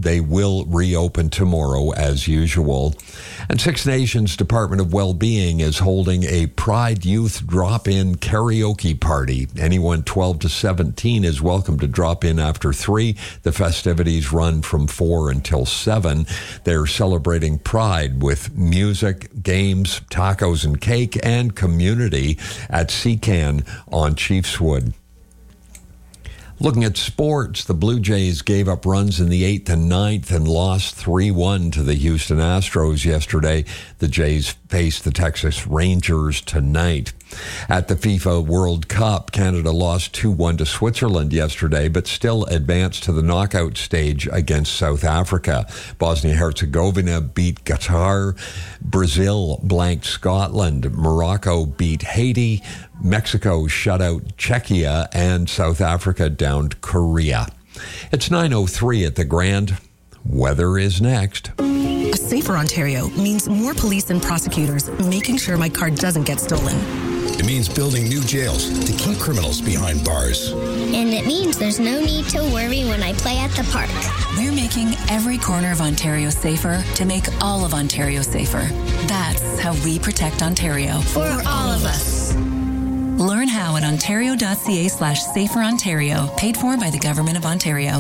They will reopen tomorrow as usual. And Six Nations Department of Wellbeing is holding a Pride Youth Drop-In Karaoke Party. Anyone 12 to 17 is welcome to drop in after 3. The festivities run from 4 until 7. They're celebrating Pride with music, games, tacos and cake, and community at Seacan on Chiefswood. Looking at sports, the Blue Jays gave up runs in the 8th and 9th and lost 3-1 to the Houston Astros yesterday. The Jays face the Texas Rangers tonight. At the FIFA World Cup, Canada lost 2-1 to Switzerland yesterday, but still advanced to the knockout stage against South Africa. Bosnia-Herzegovina beat Qatar. Brazil blanked Scotland. Morocco beat Haiti. Mexico shut out Czechia, and South Africa downed Korea. It's 9:03 at the Grand. Weather is next. A safer Ontario means more police and prosecutors making sure my car doesn't get stolen. It means building new jails to keep criminals behind bars. And it means there's no need to worry when I play at the park. We're making every corner of Ontario safer to make all of Ontario safer. That's how we protect Ontario. For all of us. Learn how at ontario.ca/saferontario, paid for by the Government of Ontario.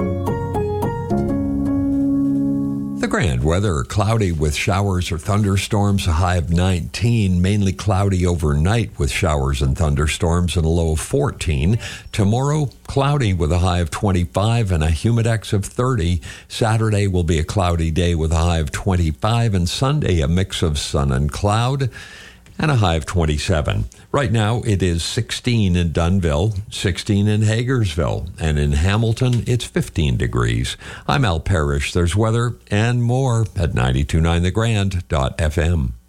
The Grand weather, cloudy with showers or thunderstorms, a high of 19. Mainly cloudy overnight with showers and thunderstorms and a low of 14. Tomorrow, cloudy with a high of 25 and a humidex of 30. Saturday will be a cloudy day with a high of 25, and Sunday a mix of sun and cloud and a high of 27. Right now, it is 16 in Dunnville, 16 in Hagersville, and in Hamilton, it's 15 degrees. I'm Al Parrish. There's weather and more at 92.9thegrand.fm.